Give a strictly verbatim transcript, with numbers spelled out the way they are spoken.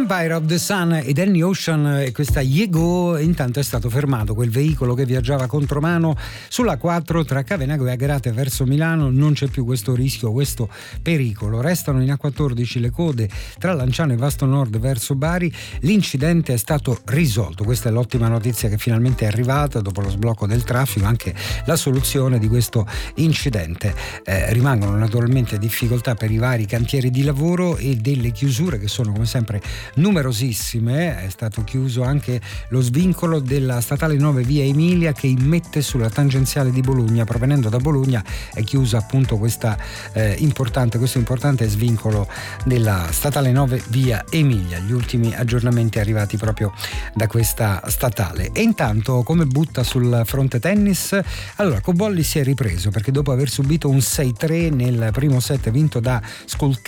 Empire of the Sun e Danny Ocean e questa Yego. Intanto è stato fermato quel veicolo che viaggiava contromano sulla quattro tra Cavenago e Agrate verso Milano. Non c'è più questo rischio, questo pericolo. Restano in A quattordici le code tra Lanciano e Vasto Nord verso Bari. L'incidente è stato risolto, questa è l'ottima notizia che finalmente è arrivata dopo lo sblocco del traffico, anche la soluzione di questo incidente. Eh, rimangono naturalmente difficoltà per i vari cantieri di lavoro e delle chiusure che sono come sempre numerosissime. È stato chiuso anche lo svincolo della statale nove via Emilia che immette sulla tangenziale di Bologna. Provenendo da Bologna è chiusa appunto questa eh, importante, questo importante svincolo della statale nove via Emilia. Gli ultimi aggiornamenti arrivati proprio da questa statale. E intanto come butta sul fronte tennis? Allora, Cobolli si è ripreso perché dopo aver subito un sei tre nel primo set vinto da Skull